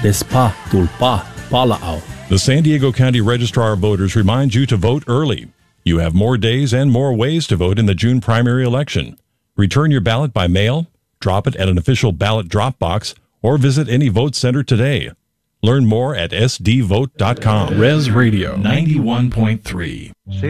Despa tulpa pala'aw. The San Diego County Registrar of Voters reminds you to vote early. You have more days and more ways to vote in the June primary election. Return your ballot by mail, drop it at an official ballot drop box, or visit any vote center today. Learn more at sdvote.com. Res Radio 91.3.